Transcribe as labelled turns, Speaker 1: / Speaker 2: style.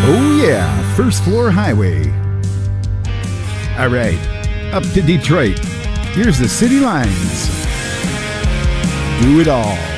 Speaker 1: Oh yeah, First Floor Highway. All right, up to Detroit. Here's the City Lines. Do it all.